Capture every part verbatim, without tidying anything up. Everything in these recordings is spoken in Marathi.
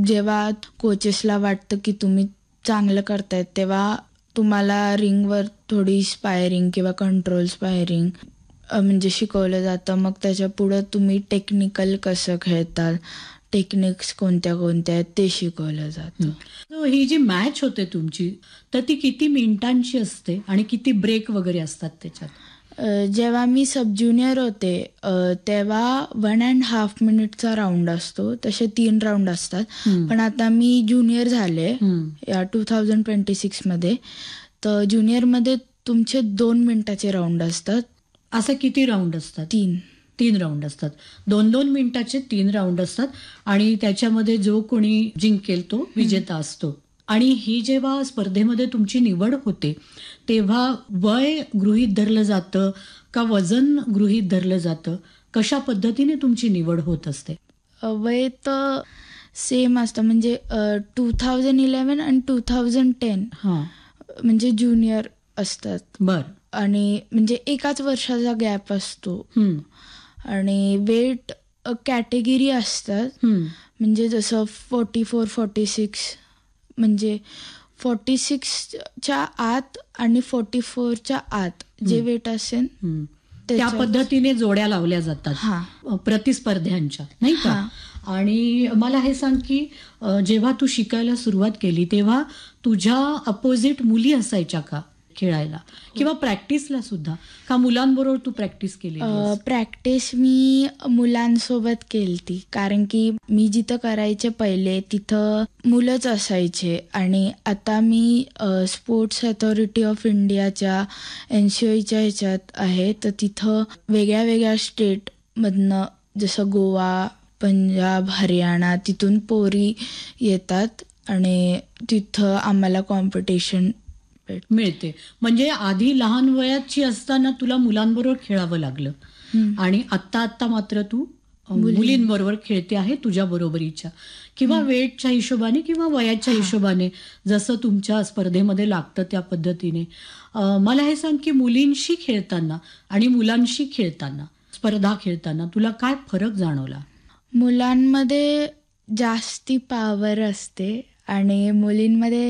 जेव्हा कोचेसला वाटतं की तुम्ही चांगलं करतायत तेव्हा तुम्हाला रिंगवर थोडी स्पायरिंग किंवा कंट्रोल स्पायरिंग म्हणजे शिकवलं जातं. मग त्याच्या पुढं तुम्ही टेक्निकल कसं खेळताल, टेक्निक्स कोणत्या कोणत्या आहेत ते शिकवलं जातं. ही जी मॅच होते तुमची तर ती किती मिनिटांची असते आणि किती ब्रेक वगैरे असतात त्याच्यात? जेव्हा मी सब ज्युनियर होते तेव्हा वन अँड हाफ मिनिटचा राऊंड असतो. तसे तीन राऊंड असतात. पण आता मी ज्युनियर झाले या टू थाउजंड ट्वेंटी सिक्स मध्ये. तर ज्युनियरमध्ये तुमचे दोन मिनिटाचे राऊंड असतात. असं किती राऊंड असतात? तीन तीन राऊंड असतात. दोन दोन मिनिटाचे तीन राऊंड असतात आणि त्याच्यामध्ये जो कोणी जिंकेल तो विजेता असतो. आणि ही जेव्हा स्पर्धेमध्ये तुमची निवड होते तेव्हा वय गृहीत धरलं जातं का वजन गृहीत धरलं जातं? कशा पद्धतीने तुमची निवड होत असते? वय तर सेम असतं. म्हणजे टू थाउजंड इलेव्हन आणि टू थाउजंड टेन म्हणजे ज्युनियर असतात. बर. आणि म्हणजे एकाच वर्षाचा गॅप असतो. आणि वेट कॅटेगरी असतात. म्हणजे जसं फोर्टी फोर फोर्टी सिक्स म्हणजे फोर्टी सिक्सच्या आत आणि फोर्टी फोरच्या आत जे वेट असेल त्या पद्धतीने जोड्या लावल्या जातात प्रतिस्पर्ध्यांच्या, नाही का? आणि मला हे सांग की जेव्हा तू शिकायला सुरुवात केली तेव्हा तुझ्या अपोजिट मुली असायच्या का खेळायला किंवा प्रॅक्टिसला सुद्धा, का मुलांबरोबर तू प्रॅक्टिस केली? प्रॅक्टिस मी मुलांसोबत केली, कारण की मी जिथं करायचे पहिले तिथं मुलंच असायचे. आणि आता मी स्पोर्ट्स अथॉरिटी ऑफ इंडियाच्या एनसीओच्या ह्याच्यात आहे. तर तिथं वेगळ्या वेगळ्या स्टेटमधनं जसं गोवा, पंजाब, हरियाणा तिथून पोरी येतात आणि तिथं आम्हाला कॉम्पिटिशन मिळते. म्हणजे आधी लहान वयाची असताना तुला मुलांबरोबर खेळावं लागलं आणि आत्ता आत्ता मात्र तू मुलींबरोबर खेळते आहे तुझ्या बरोबरीच्या, किंवा वेटच्या हिशोबाने किंवा वयाच्या हिशोबाने जसं तुमच्या स्पर्धेमध्ये लागतं त्या पद्धतीने. मला हे सांग की मुलींशी खेळताना आणि मुलांशी खेळताना, स्पर्धा खेळताना तुला काय फरक जाणवला? मुलांमध्ये जास्ती पॉवर असते आणि मुलींमध्ये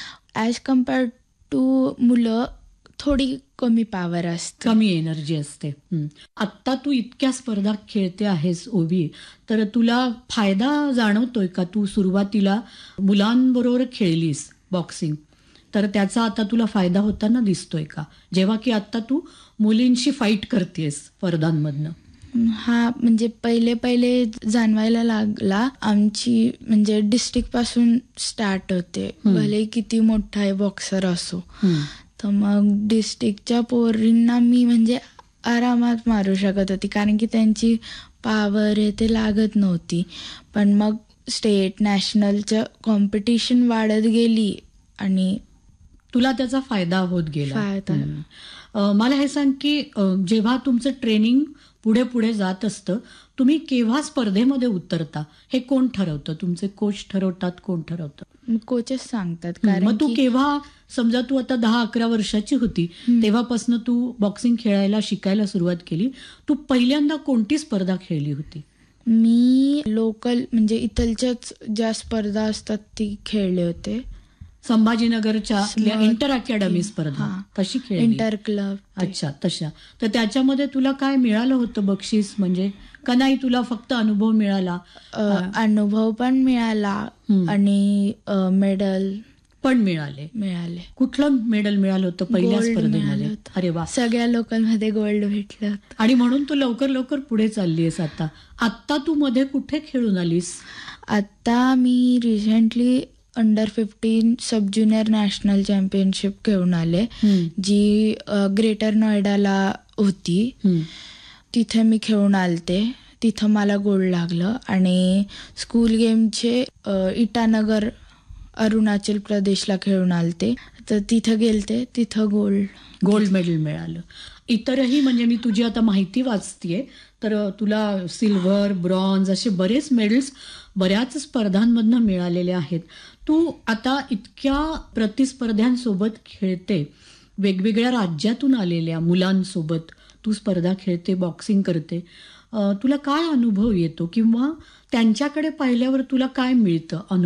ॲज कम्पेअर्ड टू मुलं थोडी कमी पॉवर असते, कमी एनर्जी असते. आत्ता तू इतक्या स्पर्धा खेळते आहेस ओबी, तर तुला फायदा जाणवतोय का? तू सुरुवातीला मुलांबरोबर खेळलीस बॉक्सिंग, तर त्याचा आता तुला फायदा होताना दिसतोय का, जेव्हा की आत्ता तू मुलींशी फाईट करतेस स्पर्धांमधनं? हा, म्हणजे पहिले पहिले जाणवायला लागला. आमची म्हणजे डिस्ट्रिक्ट पासून स्टार्ट होते, भले किती मोठा आहे बॉक्सर असो. तर मग डिस्ट्रिक्टच्या पोरींना मी म्हणजे आरामात मारू शकत होती, कारण की त्यांची पॉवर आहे ते लागत नव्हती. पण मग स्टेट नॅशनलचं कॉम्पिटिशन वाढत गेली आणि तुला त्याचा फायदा होत गेला. फायदा. मला हे सांग की जेव्हा तुमचं ट्रेनिंग पुढे पुढे जात असतं, तुम्ही केव्हा स्पर्धेमध्ये उतरता हे कोण ठरवतं? तुमचे कोच ठरवतात, कोण ठरवतं? कोचेस सांगतात. मग तू केव्हा, समजा तू आता दहा अकरा वर्षाची होती तेव्हापासून तू बॉक्सिंग खेळायला शिकायला सुरुवात केली, तू पहिल्यांदा कोणती स्पर्धा खेळली होती? मी लोकल म्हणजे इथलच्याच ज्या स्पर्धा असतात ती खेळले होते. संभाजीनगरच्या इंटर अकॅडमी स्पर्धा तशी खेळली? Inter club. अच्छा, तशा. तर त्याच्यामध्ये तुला काय मिळालं होतं बक्षीस, म्हणजे का नाही तुला फक्त अनुभव मिळाला? अनुभव पण मिळाला आणि मेडल पण मिळाले. मिळाले कुठलं मेडल मिळालं होतं पहिल्या स्पर्धेमध्ये? अरे वा. सगळ्या लोकांमध्ये गोल्ड भेटलं. आणि म्हणून तू लवकर लवकर पुढे चालली आहेस. आता आत्ता तू मध्ये कुठे खेळून आलीस? आता मी रिसेंटली अंडर फिफ्टीन सब ज्युनियर नॅशनल चॅम्पियनशिप खेळून आले, जी ग्रेटर नोएडाला होती. तिथे मी खेळून आलते. तिथं मला गोल्ड लागलं. आणि स्कूल गेमचे इटानगर अरुणाचल प्रदेशला खेळून आलते, तर तिथं गेलते, तिथं गोल्ड गोल्ड मेडल मिळालं. इतरही म्हणजे मी तुझी आता माहिती वाचतेय तर तुला सिल्व्हर, ब्रॉन्झ असे बरेच मेडल्स बऱ्याच स्पर्धांमधनं मिळालेले आहेत. तू आता इतक्या प्रतिस्पर्ध्यांसोबत खेळते, वेगवेगळ्या राज्यातून आलेल्या मुलांसोबत तू स्पर्धा खेळते, बॉक्सिंग करते. तुला काय अनुभव येतो किंवा त्यांच्याकडे पाहिल्यावर तुला काय मिळतं?